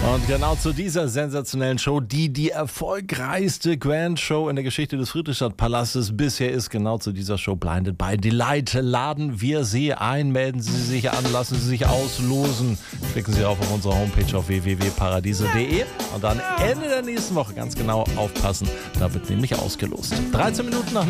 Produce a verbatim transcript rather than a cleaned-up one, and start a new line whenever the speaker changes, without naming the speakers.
Und genau zu dieser sensationellen Show, die die erfolgreichste Grand Show in der Geschichte des Friedrichstadtpalastes bisher ist, genau zu dieser Show Blinded by Delight laden wir Sie ein. Melden Sie sich an, lassen Sie sich auslosen. Klicken Sie auf auf unsere Homepage auf w w w punkt paradiso punkt de und dann Ende der nächsten Woche ganz genau aufpassen. Da wird nämlich ausgelost. dreizehn Minuten nach